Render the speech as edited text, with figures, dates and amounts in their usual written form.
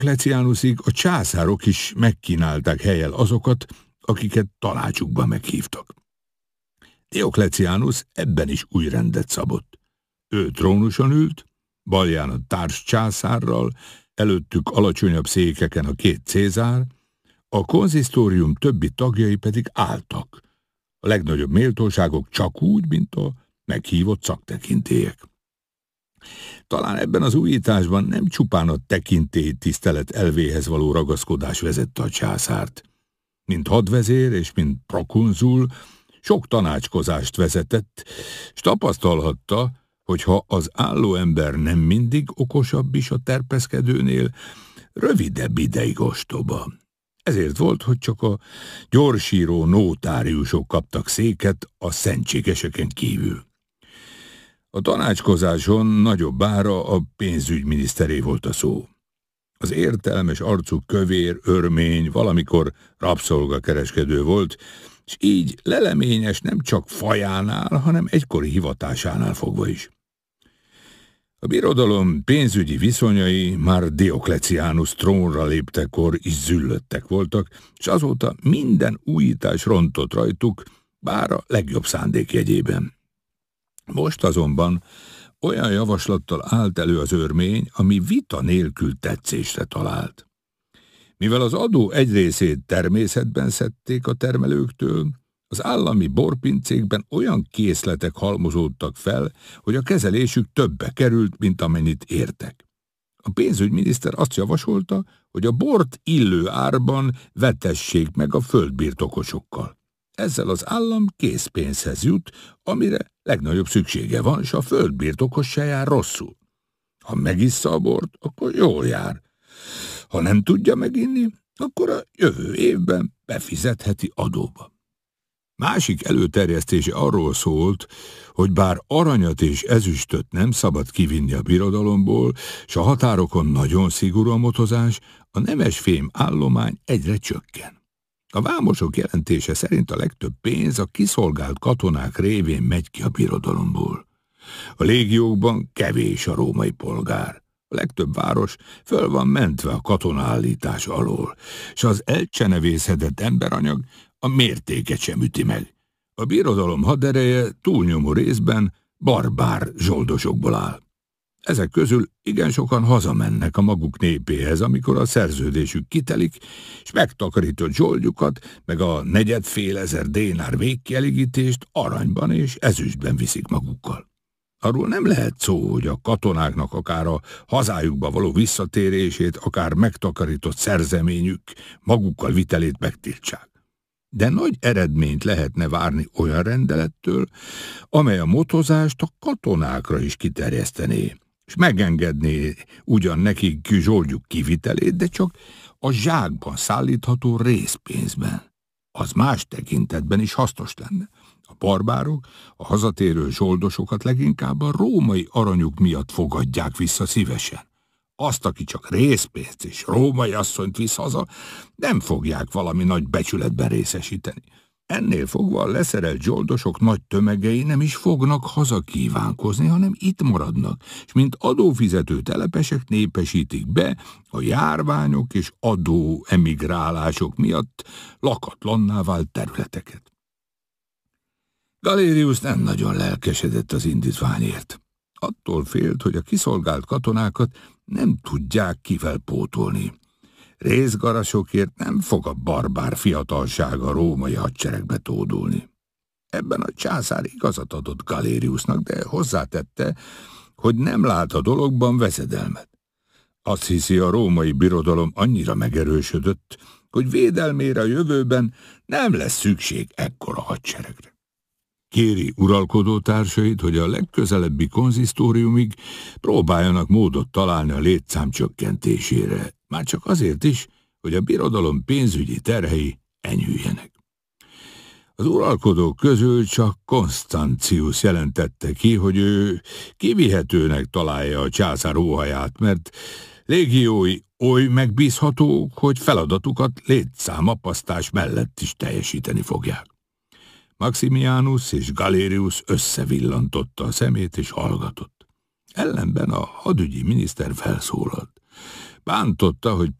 Diocletianusig a császárok is megkínálták hellyel azokat, akiket tanácsukba meghívtak. Diocletianus ebben is új rendet szabott. Ő trónuson ült, balján a társ császárral, előttük alacsonyabb székeken a két cézár, a konzisztórium többi tagjai pedig álltak. A legnagyobb méltóságok csak úgy, mint a meghívott szaktekintélyek. Talán ebben az újításban nem csupán a tekintélytisztelet elvéhez való ragaszkodás vezette a császárt. Mint hadvezér és mint prokonzul sok tanácskozást vezetett, s tapasztalhatta, hogy ha az álló ember nem mindig okosabb is a terpeszkedőnél, rövidebb ideig ostoba. Ezért volt, hogy csak a gyorsíró nótáriusok kaptak széket a szentségeseken kívül. A tanácskozáson nagyobb ára a pénzügyminiszteré volt a szó. Az értelmes arcú kövér, örmény, valamikor rabszolgakereskedő volt, és így leleményes nem csak fajánál, hanem egykori hivatásánál fogva is. A birodalom pénzügyi viszonyai már Diocletianus trónra léptekor is züllöttek voltak, és azóta minden újítás rontott rajtuk, bár a legjobb szándék jegyében. Most azonban olyan javaslattal állt elő az örmény, ami vita nélkül tetszésre talált. Mivel az adó egy részét természetben szedték a termelőktől, az állami borpincékben olyan készletek halmozódtak fel, hogy a kezelésük többe került, mint amennyit értek. A pénzügyminiszter azt javasolta, hogy a bort illő árban vetessék meg a földbirtokosokkal. Ezzel az állam készpénzhez jut, amire legnagyobb szüksége van, s a földbirtokos se jár rosszul. Ha megissza a bort, akkor jól jár. Ha nem tudja meginni, akkor a jövő évben befizetheti adóba. Másik előterjesztése arról szólt, hogy bár aranyat és ezüstöt nem szabad kivinni a birodalomból, s a határokon nagyon szigorú a motozás, a nemesfém állomány egyre csökken. A vámosok jelentése szerint a legtöbb pénz a kiszolgált katonák révén megy ki a birodalomból. A légiókban kevés a római polgár. A legtöbb város föl van mentve a katonaállítás alól, s az elcsenevészedett emberanyag a mértéket sem üti meg. A birodalom hadereje túlnyomó részben barbár zsoldosokból áll. Ezek közül igen sokan hazamennek a maguk népéhez, amikor a szerződésük kitelik, és megtakarított zsoldjukat, meg a 450 dénár végkielégítést aranyban és ezüstben viszik magukkal. Arról nem lehet szó, hogy a katonáknak akár a hazájukba való visszatérését, akár megtakarított szerzeményük magukkal vitelét megtiltsák. De nagy eredményt lehetne várni olyan rendelettől, amely a motozást a katonákra is kiterjesztené, és megengedné ugyan nekik zsoldjuk kivitelét, de csak a zsákban szállítható részpénzben. Az más tekintetben is hasznos lenne. A barbárok a hazatérő zsoldosokat leginkább a római aranyuk miatt fogadják vissza szívesen. Azt, aki csak részpénzt és római asszonyt visz haza, nem fogják valami nagy becsületben részesíteni. Ennél fogva a leszerelt zsoldosok nagy tömegei nem is fognak haza kívánkozni, hanem itt maradnak, és mint adófizető telepesek népesítik be a járványok és adó emigrálások miatt lakatlanná vált területeket. Galerius nem nagyon lelkesedett az indítványért. Attól félt, hogy a kiszolgált katonákat nem tudják kivel pótolni. Részgarasokért nem fog a barbár fiatalsága a római hadseregbe tódulni. Ebben a császár igazat adott Galeriusnak, de hozzátette, hogy nem lát a dologban veszedelmet. Azt hiszi, a római birodalom annyira megerősödött, hogy védelmére a jövőben nem lesz szükség ekkora hadseregre. Kéri uralkodó társait, hogy a legközelebbi konzisztóriumig próbáljanak módot találni a létszám csökkentésére, már csak azért is, hogy a birodalom pénzügyi terhei enyhüljenek. Az uralkodók közül csak Constantius jelentette ki, hogy ő kivihetőnek találja a császár óhaját, mert légiói oly megbízhatók, hogy feladatukat létszámapasztás mellett is teljesíteni fogják. Maximianus és Galerius összevillantotta a szemét és hallgatott. Ellenben a hadügyi miniszter felszólalt. Bántotta, hogy